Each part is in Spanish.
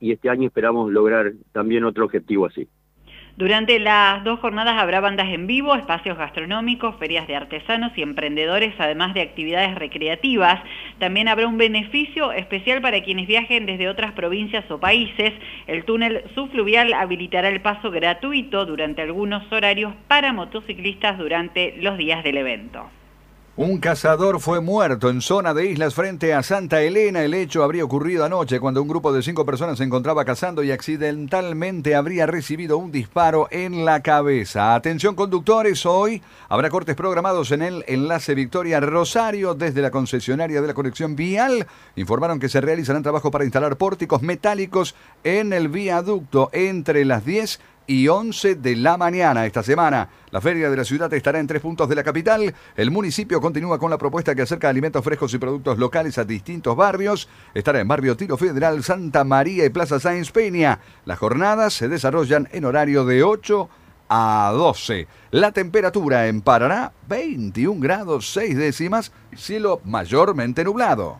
y este año esperamos lograr también otro objetivo así. Durante las 2 jornadas habrá bandas en vivo, espacios gastronómicos, ferias de artesanos y emprendedores, además de actividades recreativas. También habrá un beneficio especial para quienes viajen desde otras provincias o países. El túnel subfluvial habilitará el paso gratuito durante algunos horarios para motociclistas durante los días del evento. Un cazador fue muerto en zona de Islas frente a Santa Elena. El hecho habría ocurrido anoche cuando un grupo de 5 personas se encontraba cazando y accidentalmente habría recibido un disparo en la cabeza. Atención conductores, hoy habrá cortes programados en el enlace Victoria-Rosario desde la concesionaria de la conexión vial. Informaron que se realizarán trabajos para instalar pórticos metálicos en el viaducto entre las 10 y 11 de la mañana. Esta semana la feria de la ciudad estará en 3 puntos de la capital. El municipio continúa con la propuesta que acerca alimentos frescos y productos locales a distintos barrios. Estará en Barrio Tiro Federal, Santa María y Plaza Sáenz Peña. Las jornadas se desarrollan en horario de 8 a 12. La temperatura en Paraná, 21 grados 6 décimas, cielo mayormente nublado.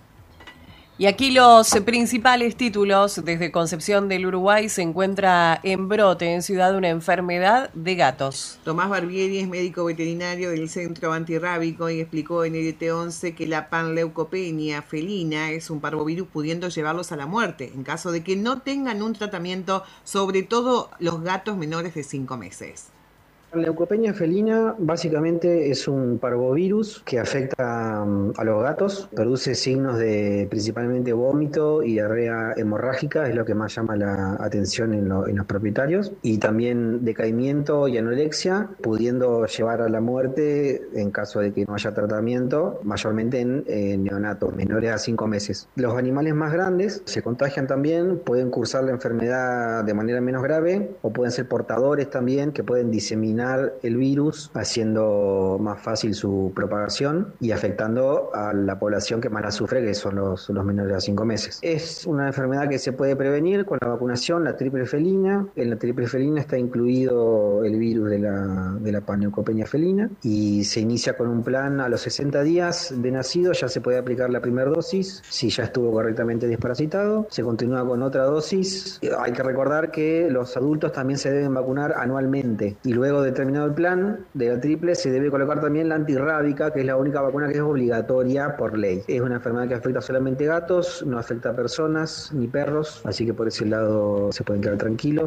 Y aquí los principales títulos. Desde Concepción del Uruguay se encuentra en brote en Ciudad una enfermedad de gatos. Tomás Barbieri es médico veterinario del Centro Antirrábico y explicó en NT11 que la panleucopenia felina es un parvovirus pudiendo llevarlos a la muerte en caso de que no tengan un tratamiento, sobre todo los gatos menores de 5 meses. La leucopenia felina básicamente es un parvovirus que afecta a los gatos, produce signos de principalmente vómito y diarrea hemorrágica, es lo que más llama la atención en los propietarios, y también decaimiento y anorexia, pudiendo llevar a la muerte en caso de que no haya tratamiento, mayormente en neonatos menores a 5 meses. Los animales más grandes se contagian también, pueden cursar la enfermedad de manera menos grave o pueden ser portadores también que pueden diseminar el virus, haciendo más fácil su propagación y afectando a la población que más la sufre, que son los menores de 5 meses. Es una enfermedad que se puede prevenir con la vacunación, la triple felina. En la triple felina está incluido el virus de la panleucopenia felina y se inicia con un plan a los 60 días de nacido, ya se puede aplicar la primera dosis, si ya estuvo correctamente desparasitado, se continúa con otra dosis. Hay que recordar que los adultos también se deben vacunar anualmente y luego de terminado el plan de la triple se debe colocar también la antirrábica, que es la única vacuna que es obligatoria por ley. Es una enfermedad que afecta solamente gatos, no afecta a personas ni perros, así que por ese lado se pueden quedar tranquilos.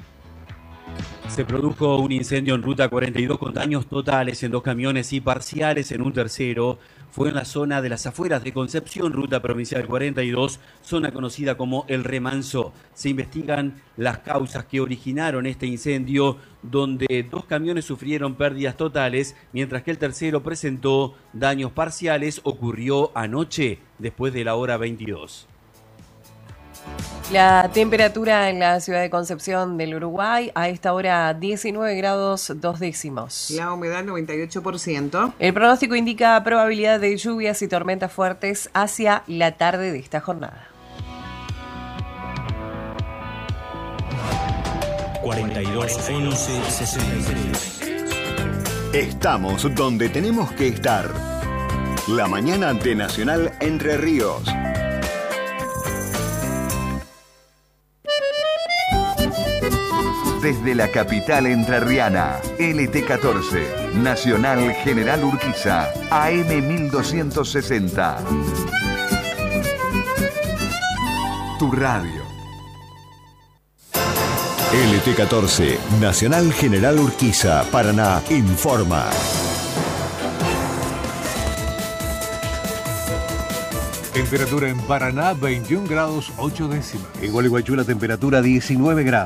Se produjo un incendio en Ruta 42 con daños totales en 2 camiones y parciales en un tercero. Fue en la zona de las afueras de Concepción, Ruta Provincial 42, zona conocida como El Remanso. Se investigan las causas que originaron este incendio, donde 2 camiones sufrieron pérdidas totales, mientras que el tercero presentó daños parciales. Ocurrió anoche, después de la hora 22. La temperatura en la ciudad de Concepción del Uruguay a esta hora 19 grados 2 décimos. La humedad 98%. El pronóstico indica probabilidad de lluvias y tormentas fuertes hacia la tarde de esta jornada. 42 11 63. Estamos donde tenemos que estar. La mañana de Nacional Entre Ríos. Desde la capital entrerriana, LT14, Nacional General Urquiza, AM 1260. Tu radio. LT14, Nacional General Urquiza, Paraná, informa. Temperatura en Paraná, 21 grados 8 décimas. En Gualeguaychú la temperatura 19 grados.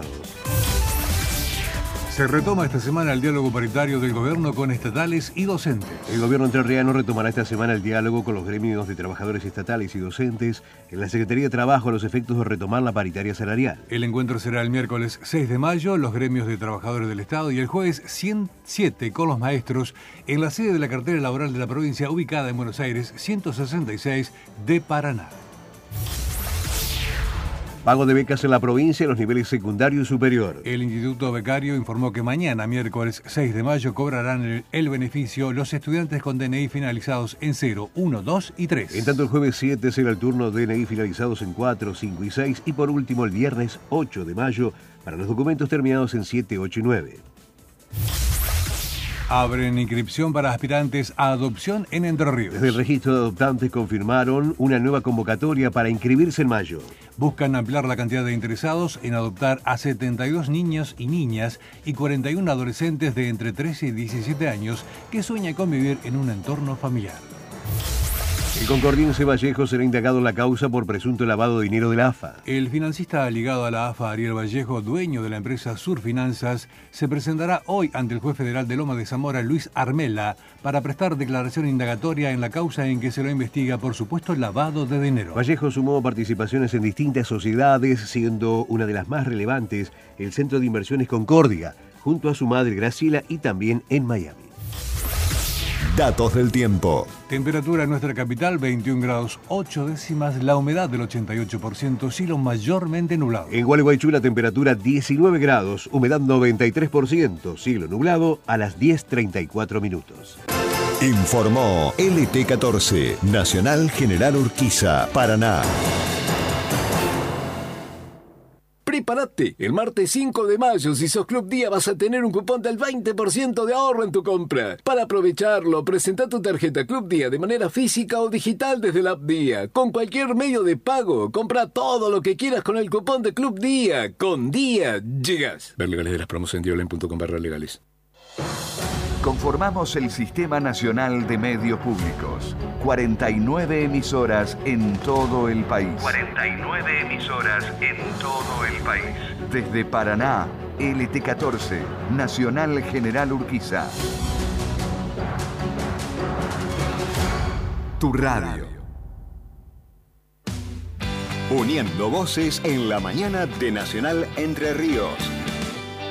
Se retoma esta semana el diálogo paritario del gobierno con estatales y docentes. El gobierno entrerriano retomará esta semana el diálogo con los gremios de trabajadores estatales y docentes en la Secretaría de Trabajo a los efectos de retomar la paritaria salarial. El encuentro será el miércoles 6 de mayo, los gremios de trabajadores del Estado, y el jueves 107 con los maestros en la sede de la cartera laboral de la provincia ubicada en Buenos Aires 166 de Paraná. Pago de becas en la provincia en los niveles secundario y superior. El Instituto Becario informó que mañana, miércoles 6 de mayo, cobrarán el beneficio los estudiantes con DNI finalizados en 0, 1, 2 y 3. En tanto, el jueves 7 será el turno de DNI finalizados en 4, 5 y 6. Y por último, el viernes 8 de mayo para los documentos terminados en 7, 8 y 9. Abren inscripción para aspirantes a adopción en Entre Ríos. Desde el registro de adoptantes confirmaron una nueva convocatoria para inscribirse en mayo. Buscan ampliar la cantidad de interesados en adoptar a 72 niños y niñas y 41 adolescentes de entre 13 y 17 años que sueñan con vivir en un entorno familiar. El concordiense Vallejo será indagado en la causa por presunto lavado de dinero de la AFA. El financista ligado a la AFA, Ariel Vallejo, dueño de la empresa Surfinanzas, se presentará hoy ante el juez federal de Loma de Zamora, Luis Armela, para prestar declaración indagatoria en la causa en que se lo investiga por supuesto lavado de dinero. Vallejo sumó participaciones en distintas sociedades, siendo una de las más relevantes el Centro de Inversiones Concordia, junto a su madre Graciela y también en Miami. Datos del tiempo. Temperatura en nuestra capital 21 grados 8 décimas, la humedad del 88%, cielo mayormente nublado. En Gualeguaychú la temperatura 19 grados, humedad 93%, cielo nublado a las 10:34 minutos. Informó LT14, Nacional General Urquiza, Paraná. Prepárate, el martes 5 de mayo, si sos Club Día, vas a tener un cupón del 20% de ahorro en tu compra. Para aprovecharlo, presenta tu tarjeta Club Día de manera física o digital desde la app Día. Con cualquier medio de pago, compra todo lo que quieras con el cupón de Club Día. Con Día, llegas. Ver legales de las promos en diolen.com/legales. Conformamos el Sistema Nacional de Medios Públicos. 49 emisoras en todo el país. 49 emisoras en todo el país. Desde Paraná, LT14, Nacional General Urquiza. Tu radio. Uniendo voces en la mañana de Nacional Entre Ríos.